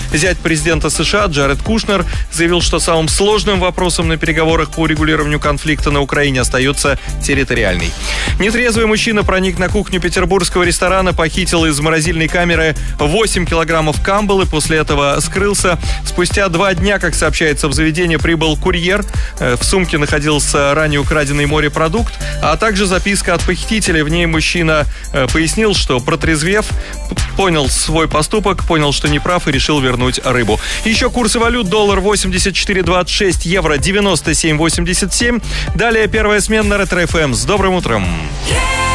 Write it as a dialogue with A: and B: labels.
A: Зять президента США Джаред Кушнер заявил, что самым сложным вопросом на переговорах по урегулированию конфликта на Украине остается территориальный. Нетрезвый мужчина проник на кухню петербургского ресторана, похитил из морозильной камеры 8 килограммов камбалы, после этого скрылся. Спустя 2 дня, как сообщается, в заведение прибыл курьер. В сумке находился ранее украденный морепродукт, а также записка от похитителя. В ней мужчина пояснил, что, протрезвев, понял свой поступок, понял, что неправ и решил вернуть рыбу. Еще курсы валют: доллар 84.26, евро 97.87. Далее первая смена на Ретро ФМ. С добрым утром!